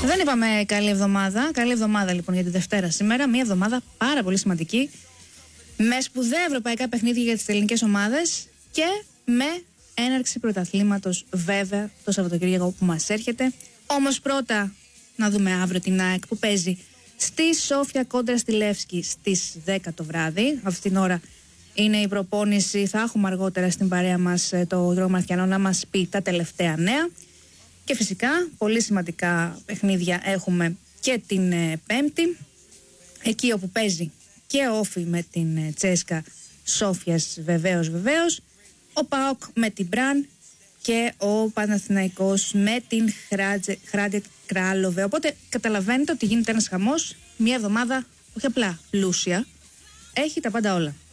Δεν είπαμε καλή εβδομάδα. Καλή εβδομάδα λοιπόν για τη Δευτέρα σήμερα. Μια εβδομάδα πάρα πολύ σημαντική. Με σπουδαία ευρωπαϊκά παιχνίδια για τις ελληνικές ομάδες και με έναρξη πρωταθλήματος βέβαια το Σαββατοκύριακο που μας έρχεται. Όμως πρώτα να δούμε αύριο την ΑΕΚ που παίζει στη Σόφια κόντρα στη Λεύσκη στις 10 το βράδυ. Αυτή την ώρα είναι η προπόνηση. Θα έχουμε αργότερα στην παρέα μας το Γιώργο Μαρθιανό να μας πει τα τελευταία νέα. Και φυσικά πολύ σημαντικά παιχνίδια έχουμε και την Πέμπτη, εκεί όπου παίζει και ο Όφι με την Τσέσκα Σόφιας βεβαίως, ο ΠΑΟΚ με την Μπραν και ο Παναθηναϊκός με την Χράντεκ Κράλοβε. Οπότε καταλαβαίνετε ότι γίνεται ένας χαμός, μια εβδομάδα όχι απλά πλούσια, έχει τα πάντα όλα.